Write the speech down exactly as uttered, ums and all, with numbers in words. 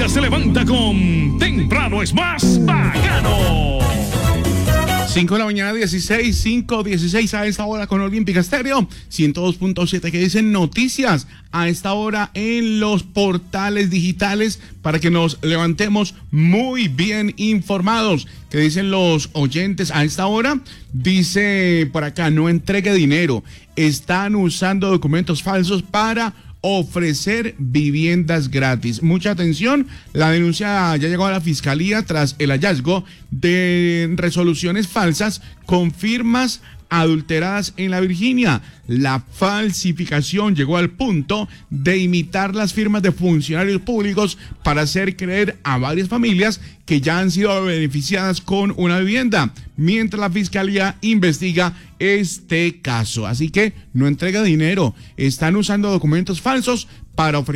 día se levanta con Temprano es más bacano. cinco de la mañana, dieciséis, cinco, dieciséis a esta hora con Olímpica Estéreo, ciento dos punto siete, que dicen noticias a esta hora en los portales digitales para que nos levantemos muy bien informados. Que dicen los oyentes a esta hora? Dice por acá, no entregue dinero, están usando documentos falsos para ofrecer viviendas gratis. Mucha atención, la denuncia ya llegó a la fiscalía tras el hallazgo de resoluciones falsas con firmas adulteradas en la Virginia. La falsificación llegó al punto de imitar las firmas de funcionarios públicos para hacer creer a varias familias que ya han sido beneficiadas con una vivienda, mientras la fiscalía investiga este caso. Así que no entrega dinero, están usando documentos falsos para ofrecer